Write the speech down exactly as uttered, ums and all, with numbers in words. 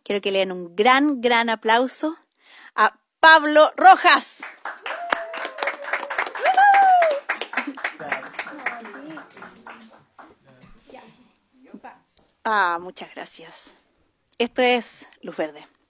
Quiero que le den un gran, gran aplauso a Pablo Rojas. Ah, muchas gracias. Esto es Luz Verde.